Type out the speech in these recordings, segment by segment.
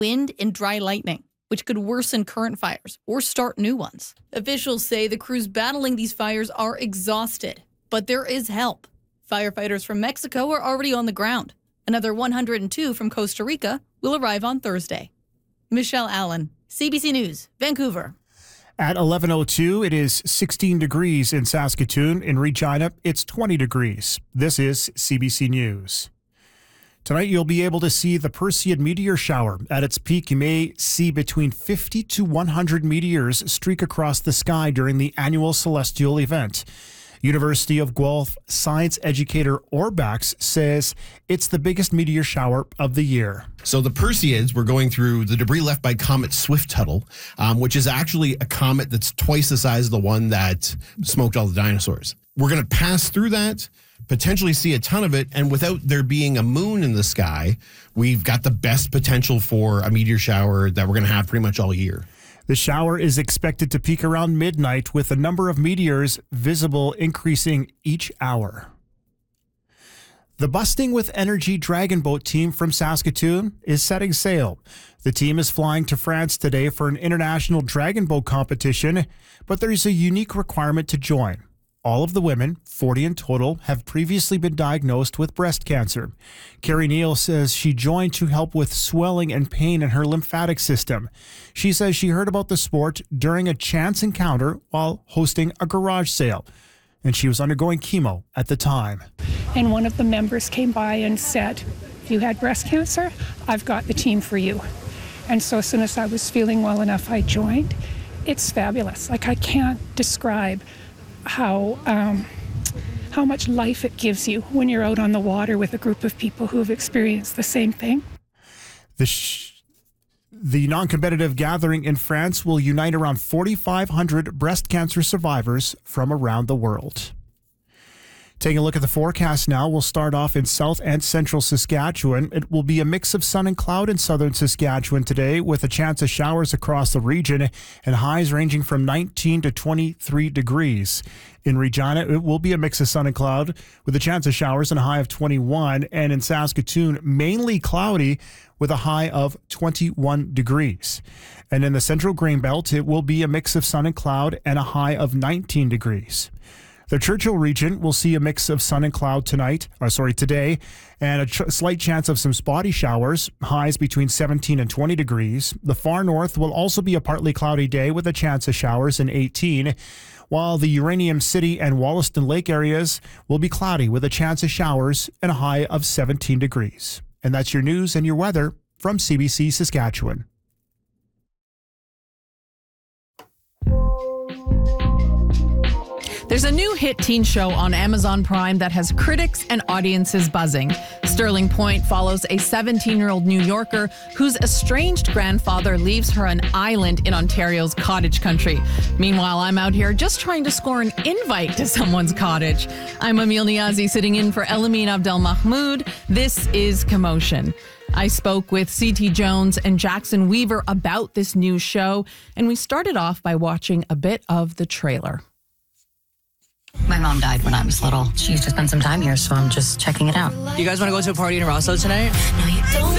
wind, and dry lightning, which could worsen current fires or start new ones. Officials say the crews battling these fires are exhausted, but there is help. Firefighters from Mexico are already on the ground. Another 102 from Costa Rica will arrive on Thursday. Michelle Allen, CBC News, Vancouver. At 11:02, it is 16 degrees in Saskatoon. In Regina, it's 20 degrees. This is CBC News. Tonight, you'll be able to see the Perseid meteor shower. At its peak, you may see between 50 to 100 meteors streak across the sky during the annual celestial event. University of Guelph science educator Orbax says it's the biggest meteor shower of the year. So the Perseids were going through the debris left by Comet Swift-Tuttle, which is actually a comet that's twice the size of the one that smoked all the dinosaurs. We're going to pass through that, potentially see a ton of it, and without there being a moon in the sky, we've got the best potential for a meteor shower that we're going to have pretty much all year. The shower is expected to peak around midnight, with the number of meteors visible increasing each hour. The Busting with Energy Dragon Boat team from Saskatoon is setting sail. The team is flying to France today for an international dragon boat competition, but there is a unique requirement to join. All of the women, 40 in total, have previously been diagnosed with breast cancer. Carrie Neal says she joined to help with swelling and pain in her lymphatic system. She says she heard about the sport during a chance encounter while hosting a garage sale, and she was undergoing chemo at the time. And one of the members came by and said, if you had breast cancer, I've got the team for you. And so as soon as I was feeling well enough, I joined. It's fabulous. Like, I can't describe how much life it gives you when you're out on the water with a group of people who have experienced the same thing. The non-competitive gathering in France will unite around 4,500 breast cancer survivors from around the world. Taking a look at the forecast now, we'll start off in south and central Saskatchewan. It will be a mix of sun and cloud in southern Saskatchewan today, with a chance of showers across the region and highs ranging from 19 to 23 degrees. In Regina, it will be a mix of sun and cloud with a chance of showers and a high of 21. And in Saskatoon, mainly cloudy with a high of 21 degrees. And in the central Grain-Belt, it will be a mix of sun and cloud and a high of 19 degrees. The Churchill region will see a mix of sun and cloud today, and a slight chance of some spotty showers, highs between 17 and 20 degrees. The far north will also be a partly cloudy day with a chance of showers in 18, while the Uranium City and Wollaston Lake areas will be cloudy with a chance of showers and a high of 17 degrees. And that's your news and your weather from CBC Saskatchewan. There's a new hit teen show on Amazon Prime that has critics and audiences buzzing. Sterling Point follows a 17-year-old New Yorker whose estranged grandfather leaves her an island in Ontario's cottage country. Meanwhile, I'm out here just trying to score an invite to someone's cottage. I'm Emil Niazi, sitting in for Elamine Abdelmahmoud. This is Commotion. I spoke with C.T. Jones and Jackson Weaver about this new show, and we started off by watching a bit of the trailer. My mom died when I was little. She used to spend some time here, so I'm just checking it out. You guys want to go to a party in Rosso tonight? No, you don't.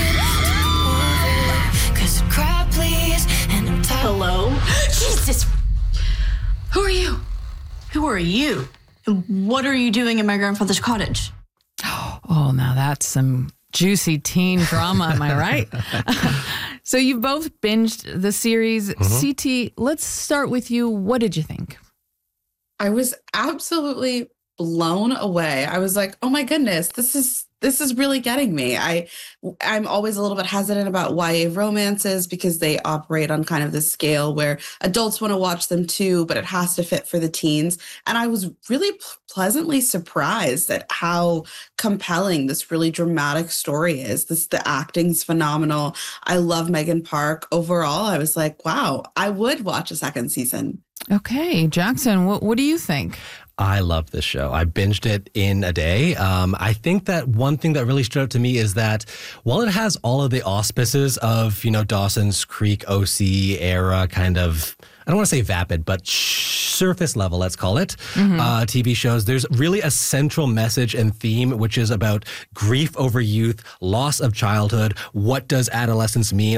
Hello? Jesus! Who are you? Who are you? And what are you doing in my grandfather's cottage? Oh, now that's some juicy teen drama, am I right? So you've both binged the series. CT, let's start with you. What did you think? I was absolutely blown away. I was like, oh my goodness, this is really getting me. I'm always a little bit hesitant about YA romances because they operate on kind of this scale where adults want to watch them too, but it has to fit for the teens. And I was really pleasantly surprised at how compelling this really dramatic story is. The acting's phenomenal. I love Megan Park. Overall, I was like, wow, I would watch a second season. Okay, Jackson, what do you think? I love this show. I binged it in a day. I think that one thing that really stood out to me is that while it has all of the auspices of, Dawson's Creek, OC era kind of, I don't want to say vapid, but surface level, let's call it, TV shows, there's really a central message and theme, which is about grief over youth, loss of childhood. What does adolescence mean?